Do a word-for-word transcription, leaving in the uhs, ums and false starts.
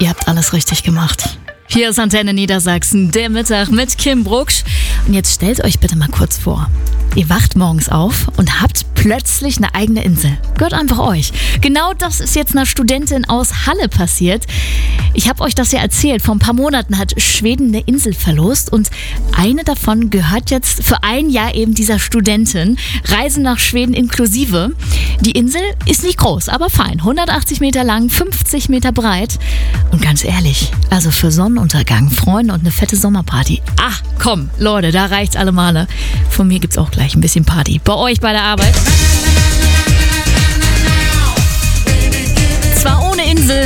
ihr habt alles richtig gemacht. Hier ist Antenne Niedersachsen, der Mittag mit Kim Brucksch. Und jetzt stellt euch bitte mal kurz vor. Ihr wacht morgens auf und habt plötzlich eine eigene Insel. Gehört einfach euch. Genau das ist jetzt einer Studentin aus Halle passiert. Ich habe euch das ja erzählt. Vor ein paar Monaten hat Schweden eine Insel verlost und eine davon gehört jetzt für ein Jahr eben dieser Studentin. Reisen nach Schweden inklusive. Die Insel ist nicht groß, aber fein. hundertachtzig Meter lang, fünfzig Meter breit. Und ganz ehrlich, also für Sonnenuntergang, Freunde und eine fette Sommerparty. Ach komm, Leute, da reicht's alle Male. Von mir gibt's auch gleich ein bisschen Party. Bei euch bei der Arbeit. Zwar ohne Insel,